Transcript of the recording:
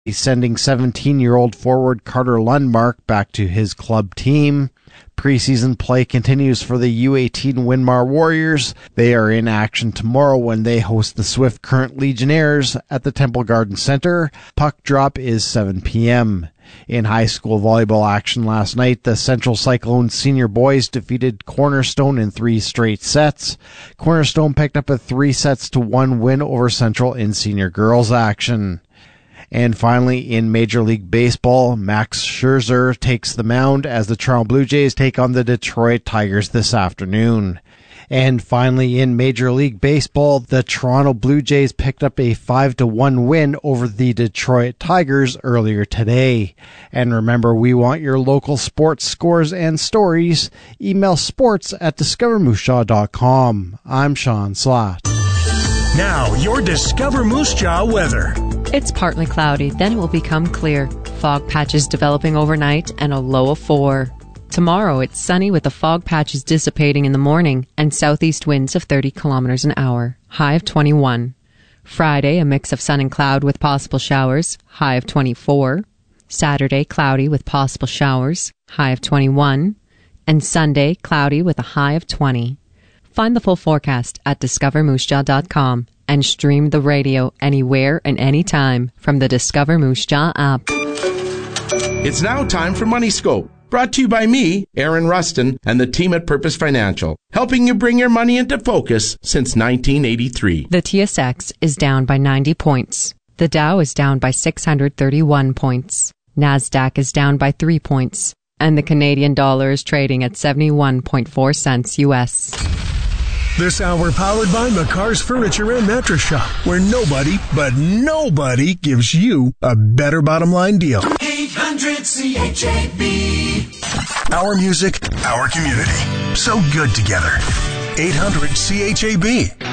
He's sending 17-year-old forward Carter Lundmark back to his club team. Preseason play continues for the U18 Winmar Warriors. They are in action tomorrow when they host the Swift Current Legionnaires at the Temple Garden Center. Puck drop is 7 p.m. In high school volleyball action last night, the Central Cyclones senior boys defeated Cornerstone in 3 straight sets. Cornerstone picked up a 3-1 win over Central in senior girls action. And finally, in Major League Baseball, Max Scherzer takes the mound as the Toronto Blue Jays take on the Detroit Tigers this afternoon. And finally, in Major League Baseball, the Toronto Blue Jays picked up a 5-1 win over the Detroit Tigers earlier today. And remember, we want your local sports scores and stories. Email sports@discovermoosejAw.com. I'm Sean Slatt. Now, your Discover Moose Jaw weather. It's partly cloudy, then it will become clear. Fog patches developing overnight and a low of 4. Tomorrow, it's sunny with the fog patches dissipating in the morning and southeast winds of 30 kilometers an hour. High of 21. Friday, a mix of sun and cloud with possible showers. High of 24. Saturday, cloudy with possible showers. High of 21. And Sunday, cloudy with a high of 20. Find the full forecast at discovermoosejaw.com and stream the radio anywhere and anytime from the Discover Moose Jaw app. It's now time for Money Scope, brought to you by me, Aaron Rustin, and the team at Purpose Financial, helping you bring your money into focus since 1983. The TSX is down by 90 points. The Dow is down by 631 points. NASDAQ is down by 3 points. And the Canadian dollar is trading at 71.4 cents U.S. This hour powered by McCarr's Furniture and Mattress Shop, where nobody, but nobody, gives you a better bottom line deal. 800 CHAB. Our music, our community. So good together. 800 CHAB.